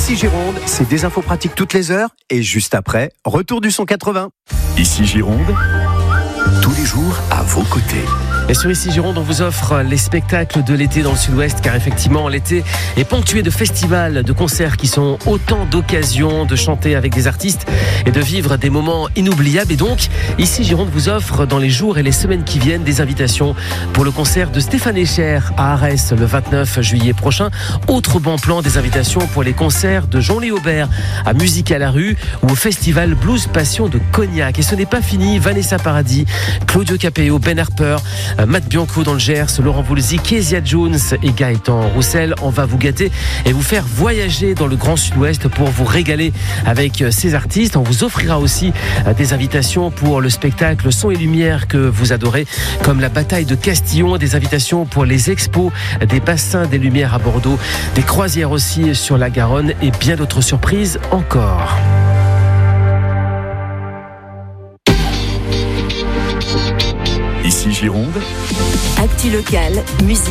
Ici Gironde, c'est des infos pratiques toutes les heures. Et juste après, retour du son 80. Ici Gironde, tous les jours à vos côtés. Et sur Ici Gironde, on vous offre les spectacles de l'été dans le sud-ouest, car effectivement, l'été est ponctué de festivals, de concerts qui sont autant d'occasions de chanter avec des artistes et de vivre des moments inoubliables. Et donc, Ici Gironde vous offre dans les jours et les semaines qui viennent des invitations pour le concert de Stéphane Echer à Arès le 29 juillet prochain. Autre bon plan, des invitations pour les concerts de Jean-Louis Aubert à Musique à la rue ou au festival Blues Passion de Cognac. Et ce n'est pas fini, Vanessa Paradis, Claudio Capéo, Ben Harper, Matt Bianco dans le Gers, Laurent Voulzy, Kezia Jones et Gaëtan Roussel. On va vous gâter et vous faire voyager dans le Grand Sud-Ouest pour vous régaler avec ces artistes. On vous offrira aussi des invitations pour le spectacle Son et Lumière que vous adorez, comme la bataille de Castillon, des invitations pour les expos des bassins des Lumières à Bordeaux, des croisières aussi sur la Garonne et bien d'autres surprises encore. Ici Gironde, Actu locale, musique.